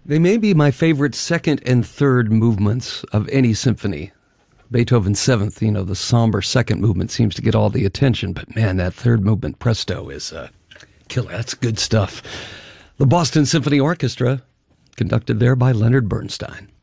They may be my favorite second and third movements of any symphony. Beethoven's Seventh, the somber second movement seems to get all the attention, but man, that third movement, Presto, is killer. That's good stuff. The Boston Symphony Orchestra, conducted there by Leonard Bernstein.